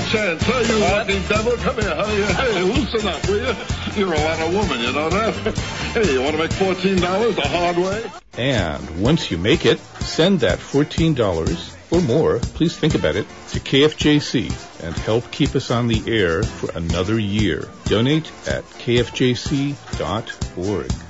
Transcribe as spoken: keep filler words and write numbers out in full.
chance. Hey, you lucky devil. Come here, honey. Hey, loosen up, will you? You're a lot of woman, you know that? Hey, you want to make fourteen dollars the hard way? And once you make it, send that fourteen dollars or more, please think about it, to K F J C and help keep us on the air for another year. Donate at K F J C dot org.